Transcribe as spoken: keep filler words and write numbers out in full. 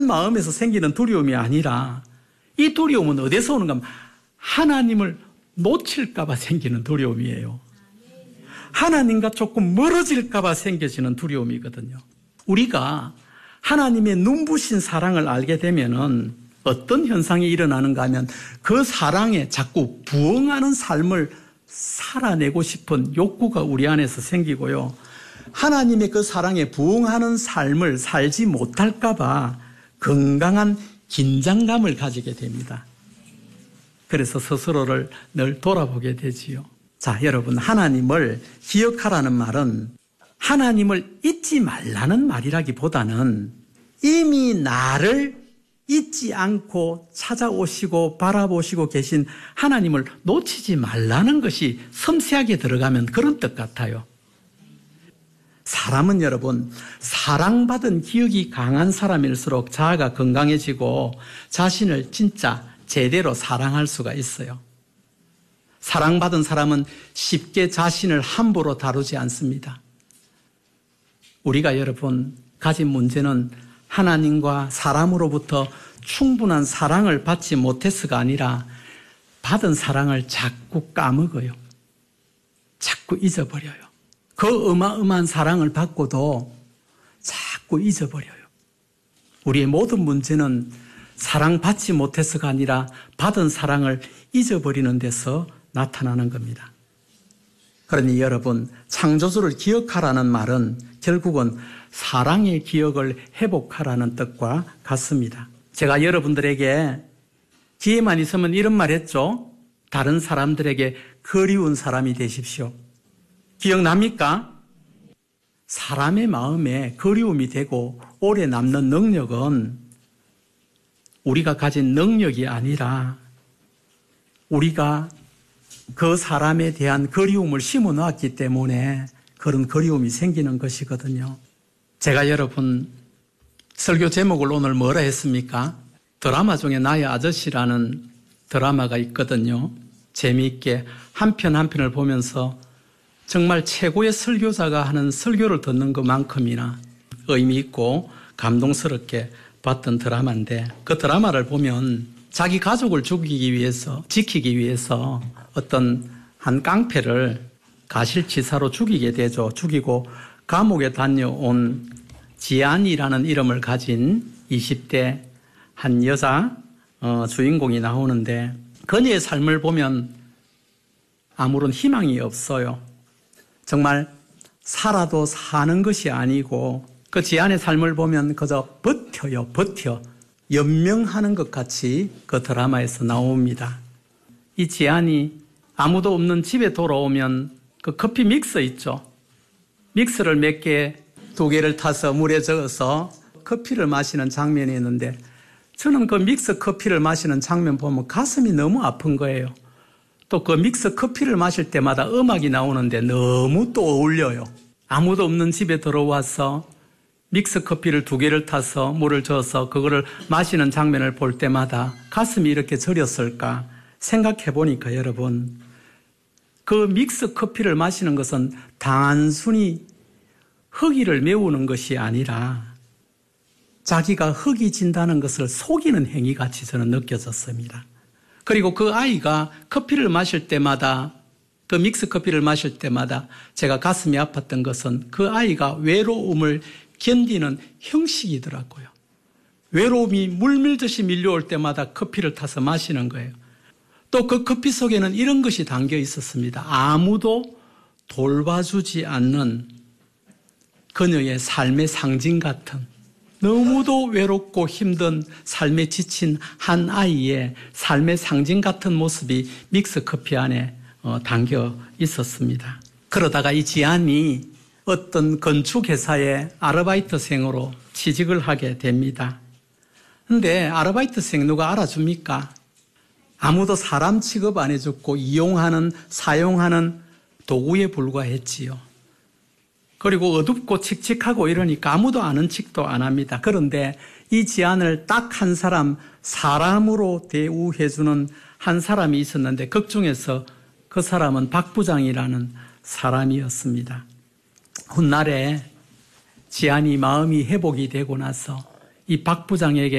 마음에서 생기는 두려움이 아니라 이 두려움은 어디서 오는가 하면 하나님을 놓칠까 봐 생기는 두려움이에요. 하나님과 조금 멀어질까 봐 생겨지는 두려움이거든요. 우리가 하나님의 눈부신 사랑을 알게 되면은 어떤 현상이 일어나는가 하면 그 사랑에 자꾸 부응하는 삶을 살아내고 싶은 욕구가 우리 안에서 생기고요. 하나님의 그 사랑에 부응하는 삶을 살지 못할까 봐 건강한 긴장감을 가지게 됩니다. 그래서 스스로를 늘 돌아보게 되지요. 자, 여러분, 하나님을 기억하라는 말은 하나님을 잊지 말라는 말이라기보다는 이미 나를 잊지 않고 찾아오시고 바라보시고 계신 하나님을 놓치지 말라는 것이 섬세하게 들어가면 그런 뜻 같아요. 사람은 여러분, 사랑받은 기억이 강한 사람일수록 자아가 건강해지고 자신을 진짜 제대로 사랑할 수가 있어요. 사랑받은 사람은 쉽게 자신을 함부로 다루지 않습니다. 우리가 여러분 가진 문제는 하나님과 사람으로부터 충분한 사랑을 받지 못해서가 아니라 받은 사랑을 자꾸 까먹어요. 자꾸 잊어버려요. 그 어마어마한 사랑을 받고도 자꾸 잊어버려요. 우리의 모든 문제는 사랑받지 못해서가 아니라 받은 사랑을 잊어버리는 데서 나타나는 겁니다. 그러니 여러분, 창조주를 기억하라는 말은 결국은 사랑의 기억을 회복하라는 뜻과 같습니다. 제가 여러분들에게 기회만 있으면 이런 말 했죠. 다른 사람들에게 그리운 사람이 되십시오. 기억납니까? 사람의 마음에 그리움이 되고 오래 남는 능력은 우리가 가진 능력이 아니라 우리가 그 사람에 대한 그리움을 심어 놓았기 때문에 그런 그리움이 생기는 것이거든요. 제가 여러분 설교 제목을 오늘 뭐라 했습니까? 드라마 중에 나의 아저씨라는 드라마가 있거든요. 재미있게 한 편 한 편을 보면서 정말 최고의 설교자가 하는 설교를 듣는 것만큼이나 의미 있고 감동스럽게 봤던 드라마인데, 그 드라마를 보면 자기 가족을 죽이기 위해서, 지키기 위해서 어떤 한 깡패를 가실치사로 죽이게 되죠. 죽이고 감옥에 다녀온 지안이라는 이름을 가진 이십 대 한 여자 어, 주인공이 나오는데, 그녀의 삶을 보면 아무런 희망이 없어요. 정말 살아도 사는 것이 아니고 그 지안의 삶을 보면 그저 버텨요. 버텨. 연명하는 것 같이 그 드라마에서 나옵니다. 이 지안이 아무도 없는 집에 돌아오면 그 커피 믹서 있죠. 믹서를 몇 개, 두 개를 타서 물에 저어서 커피를 마시는 장면이 있는데, 저는 그 믹서 커피를 마시는 장면 보면 가슴이 너무 아픈 거예요. 또 그 믹서 커피를 마실 때마다 음악이 나오는데 너무 또 어울려요. 아무도 없는 집에 들어와서 믹서 커피를 두 개를 타서 물을 저어서 그거를 마시는 장면을 볼 때마다 가슴이 이렇게 저렸을까 생각해 보니까 여러분, 그 믹서 커피를 마시는 것은 단순히 허기를 메우는 것이 아니라 자기가 허기 진다는 것을 속이는 행위같이 저는 느껴졌습니다. 그리고 그 아이가 커피를 마실 때마다, 그 믹스 커피를 마실 때마다 제가 가슴이 아팠던 것은 그 아이가 외로움을 견디는 형식이더라고요. 외로움이 물밀듯이 밀려올 때마다 커피를 타서 마시는 거예요. 또 그 커피 속에는 이런 것이 담겨 있었습니다. 아무도 돌봐주지 않는 그녀의 삶의 상징 같은, 너무도 외롭고 힘든 삶에 지친 한 아이의 삶의 상징 같은 모습이 믹스 커피 안에 담겨 있었습니다. 그러다가 이 지안이 어떤 건축회사의 아르바이트생으로 취직을 하게 됩니다. 그런데 아르바이트생 누가 알아줍니까? 아무도 사람 취급 안 해줬고 이용하는, 사용하는 도구에 불과했지요. 그리고 어둡고 칙칙하고 이러니까 아무도 아는 척도 안 합니다. 그런데 이 지안을 딱 한 사람, 사람으로 대우해주는 한 사람이 있었는데 극중에서 그 사람은 박 부장이라는 사람이었습니다. 훗날에 지안이 마음이 회복이 되고 나서 이 박 부장에게